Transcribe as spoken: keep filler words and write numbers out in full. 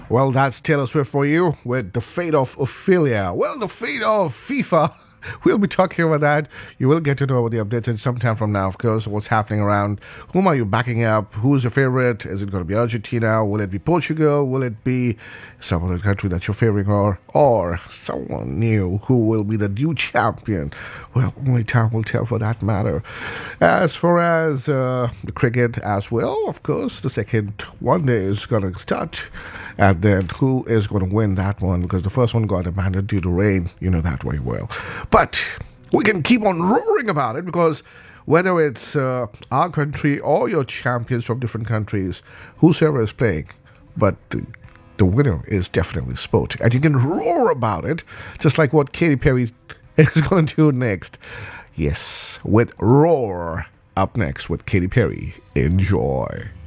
Well, that's Taylor Swift for you with The Fate of Ophelia. Well, the fate of FIFA. We'll be talking about that. You will get to know the updates in some time from now, of course, what's happening around. Whom are you backing up? Who's your favorite? Is it going to be Argentina? Will it be Portugal? Will it be some other country that you're favoring? Or, or someone new who will be the new champion? Well, only time will tell for that matter. As far as uh, the cricket as well, of course, the second one day is going to start. And then who is going to win that one? Because the first one got abandoned due to rain. You know that very well. But we can keep on roaring about it because whether it's uh, our country or your champions from different countries, whosoever is playing, but the, the winner is definitely sport. And you can roar about it, just like what Katy Perry is going to do next. Yes, with Roar up next with Katy Perry. Enjoy.